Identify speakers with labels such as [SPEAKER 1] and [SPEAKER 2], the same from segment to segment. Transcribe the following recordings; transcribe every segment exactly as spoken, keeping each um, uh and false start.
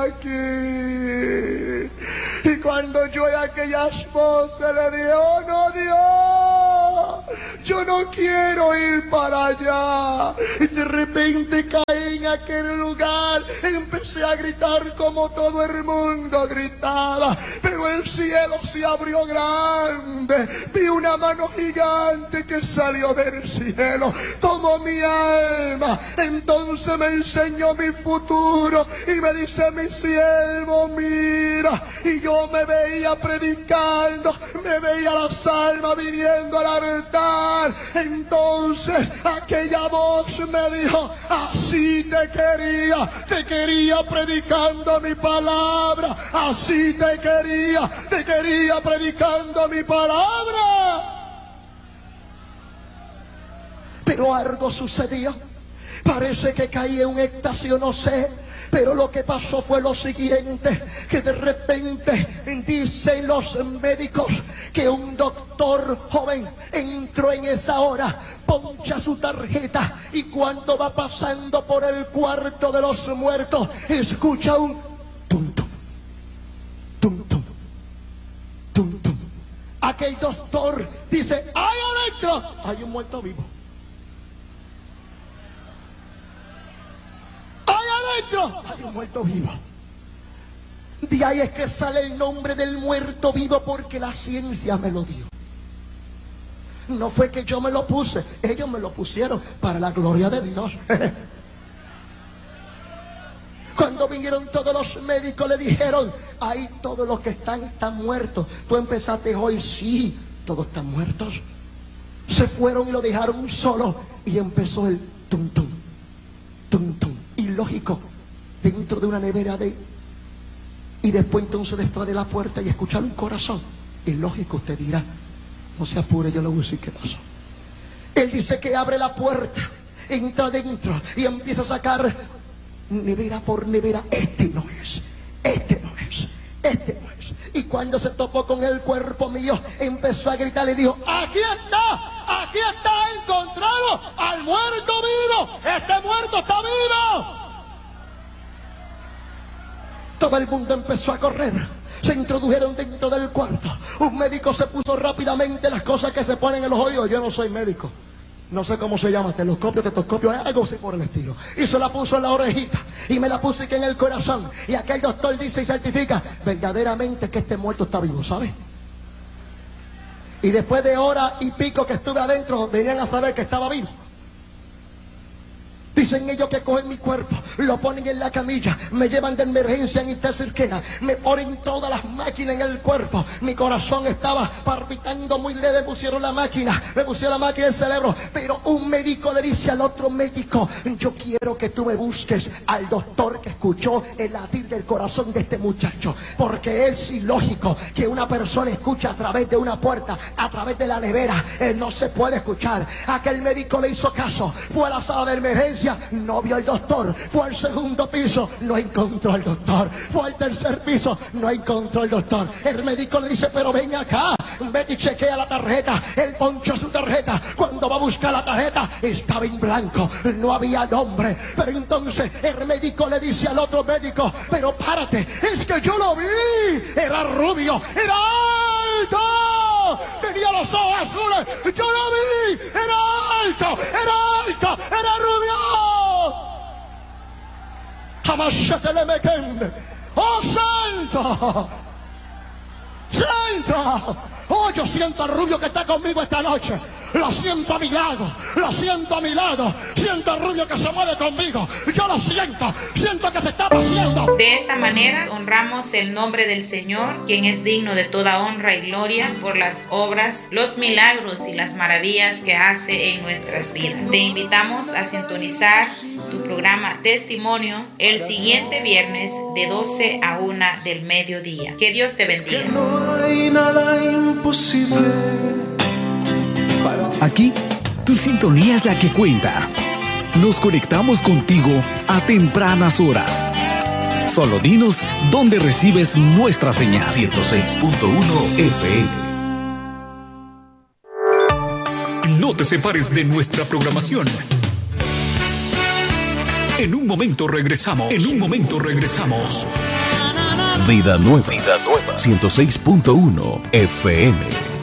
[SPEAKER 1] aquí. Y cuando yo oí aquellas voces le dije, oh no, Dios, yo no quiero ir para allá. Y de repente caí en aquel lugar, empecé a gritar como todo el mundo gritaba, pero el cielo se abrió grande, vi una mano gigante que salió del cielo, tomó mi alma, entonces me enseñó mi futuro y me dice, mi siervo, mira, y yo me veía predicando, me veía las almas viniendo al altar. Entonces aquella voz me dijo, así te quería, te quería predicando mi palabra, así te quería, te quería predicando mi palabra. Pero algo sucedió, parece que caí en un éxtasis, no sé. Pero lo que pasó fue lo siguiente, que de repente dicen los médicos que un doctor joven entró en esa hora, poncha su tarjeta y cuando va pasando por el cuarto de los muertos, escucha un tum tum, tum tum, tum tum. Aquel doctor dice, ¡ay, adentro! Hay un muerto vivo. Hay un muerto vivo. De ahí es que sale el nombre del muerto vivo, porque la ciencia me lo dio. No fue que yo me lo puse, ellos me lo pusieron para la gloria de Dios. Cuando vinieron todos los médicos le dijeron, ahí todos los que están están muertos. Tú empezaste hoy, sí, todos están muertos. Se fueron y lo dejaron solo y empezó el tum tum, tum tum. Ilógico, dentro de una nevera de... Y después entonces detrás de la puerta y escuchar un corazón. Ilógico, usted dirá, no se apure, yo le voy a decir qué pasó. Él dice que abre la puerta, entra adentro y empieza a sacar nevera por nevera. Este no es, este no es, este no es. Y cuando se topó con el cuerpo mío, empezó a gritar y dijo, aquí está, aquí está encontrado al muerto vivo, este muerto está vivo. Todo el mundo empezó a correr, se introdujeron dentro del cuarto. Un médico se puso rápidamente las cosas que se ponen en los oídos. Yo no soy médico, no sé cómo se llama, telescopio, tetoscopio, algo así por el estilo. Y se la puso en la orejita y me la puse aquí en el corazón. Y aquel doctor dice y certifica verdaderamente que este muerto está vivo, ¿sabe? Y después de hora y pico que estuve adentro, venían a saber que estaba vivo. Dicen ellos que cogen mi cuerpo, lo ponen en la camilla, me llevan de emergencia en Intercirquea, me ponen todas las máquinas en el cuerpo. Mi corazón estaba palpitando muy leve, pusieron la máquina, me pusieron la máquina en el cerebro. Pero un médico le dice al otro médico, yo quiero que tú me busques al doctor que escuchó el latir del corazón de este muchacho, porque es ilógico que una persona escuche a través de una puerta, a través de la nevera. Él no se puede escuchar. Aquel médico le hizo caso, fue a la sala de emergencia, no vio al doctor, fue al segundo piso, no encontró al doctor, fue al tercer piso, no encontró al doctor. El médico le dice, pero ven acá, vete y chequea la tarjeta. Él ponchó su tarjeta, cuando va a buscar la tarjeta estaba en blanco, no había nombre. Pero entonces el médico le dice al otro médico, pero párate, es que yo lo vi, era rubio, era alto, tenía los ojos azules, yo lo vi, era alto, era alto, era rubio. Jamás se te le mequen. ¡Oh, santo! ¡Santo! Oh, yo siento al rubio que está conmigo esta noche. Lo siento a mi lado, lo siento a mi lado. Siento al rubio que se mueve conmigo. Yo lo siento, siento que se está paseando.
[SPEAKER 2] De esta manera honramos el nombre del Señor, quien es digno de toda honra y gloria por las obras, los milagros y las maravillas que hace en nuestras vidas. Te invitamos a sintonizar tu programa Testimonio el siguiente viernes de doce a una del mediodía. Que Dios te bendiga.
[SPEAKER 3] Es que no hay nada imposible.
[SPEAKER 4] Aquí, tu sintonía es la que cuenta. Nos conectamos contigo a tempranas horas. Solo dinos dónde recibes nuestra señal.
[SPEAKER 5] ciento seis punto uno F M.
[SPEAKER 6] No te separes de nuestra programación.
[SPEAKER 4] En un momento regresamos. En un momento regresamos.
[SPEAKER 5] Vida Nueva, Vida Nueva, ciento seis punto uno F M.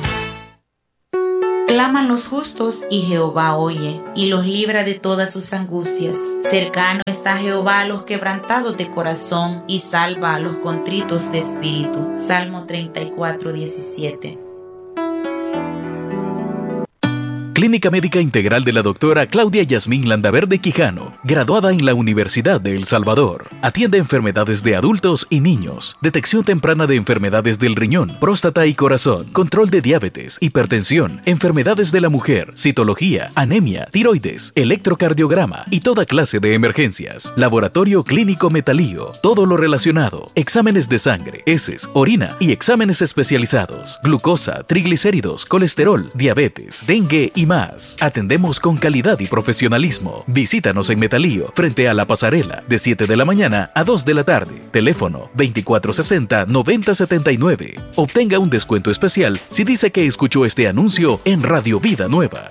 [SPEAKER 2] Claman los justos y Jehová oye, y los libra de todas sus angustias. Cercano está Jehová a los quebrantados de corazón, y salva a los contritos de espíritu. Salmo treinta y cuatro, diecisiete.
[SPEAKER 5] Clínica Médica Integral de la doctora Claudia Yasmín Landaverde Quijano, graduada en la Universidad de El Salvador. Atiende enfermedades de adultos y niños, detección temprana de enfermedades del riñón, próstata y corazón, control de diabetes, hipertensión, enfermedades de la mujer, citología, anemia, tiroides, electrocardiograma y toda clase de emergencias. Laboratorio Clínico Metalío, todo lo relacionado, exámenes de sangre, heces, orina y exámenes especializados, glucosa, triglicéridos, colesterol, diabetes, dengue y más. Atendemos con calidad y profesionalismo. Visítanos en Metalío, frente a la pasarela, de siete de la mañana a dos de la tarde. Teléfono veinticuatro sesenta, noventa setenta y nueve. Obtenga un descuento especial si dice que escuchó este anuncio en Radio Vida Nueva.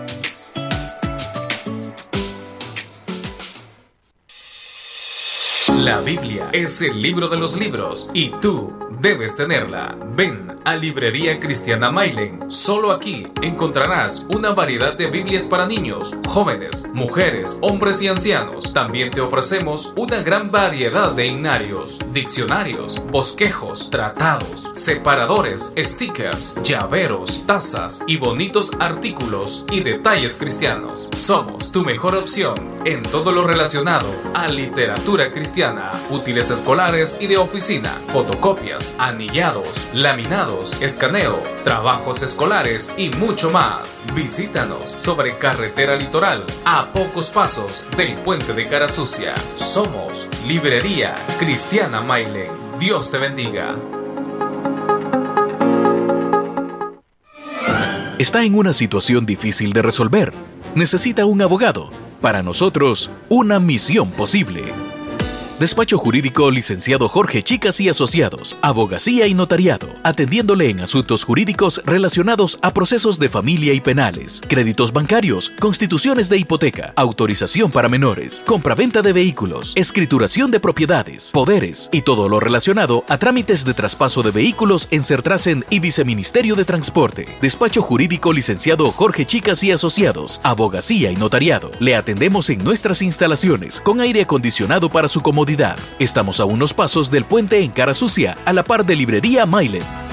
[SPEAKER 5] La Biblia es el libro de los libros y tú debes tenerla. Ven a Librería Cristiana Mailen. Solo aquí encontrarás una variedad de Biblias para niños, jóvenes, mujeres, hombres y ancianos. También te ofrecemos una gran variedad de himnarios, diccionarios, bosquejos, tratados, separadores, stickers, llaveros, tazas y bonitos artículos y detalles cristianos. Somos tu mejor opción en todo lo relacionado a literatura cristiana, útiles escolares y de oficina, fotocopias, anillados, laminados, escaneo, trabajos escolares y mucho más. Visítanos sobre Carretera Litoral, a pocos pasos del puente de Cara Sucia. Somos Librería Cristiana Mailen. Dios te bendiga. Está en una situación difícil de resolver. Necesita un abogado. Para nosotros, una misión posible. Despacho Jurídico Licenciado Jorge Chicas y Asociados, Abogacía y Notariado, atendiéndole en asuntos jurídicos relacionados a procesos de familia y penales, créditos bancarios, constituciones de hipoteca, autorización para menores, compraventa de vehículos, escrituración de propiedades, poderes y todo lo relacionado a trámites de traspaso de vehículos en Sertrasen y Viceministerio de Transporte. Despacho Jurídico Licenciado Jorge Chicas y Asociados, Abogacía y Notariado. Le atendemos en nuestras instalaciones con aire acondicionado para su comodidad. Estamos a unos pasos del puente en Cara Sucia, a la par de Librería Mailen.